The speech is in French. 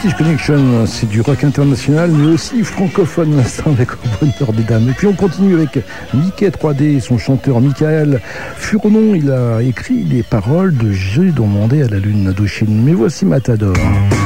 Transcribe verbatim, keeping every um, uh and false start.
British Connection, c'est du rock international, mais aussi francophone, l'instant avec Au bonheur des dames. Et puis on continue avec Mickey trois D, son chanteur Michael Furnon. Il a écrit les paroles de J'ai demandé à la lune d'Indochine. Mais voici Matador.